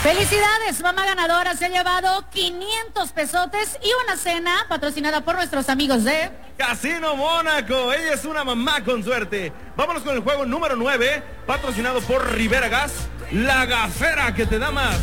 Felicidades, mamá ganadora, se ha llevado 500 pesotes y una cena patrocinada por nuestros amigos de Casino Mónaco. Ella es una mamá con suerte. Vámonos con el juego número 9, patrocinado por Rivera Gas, la gasera que te da más.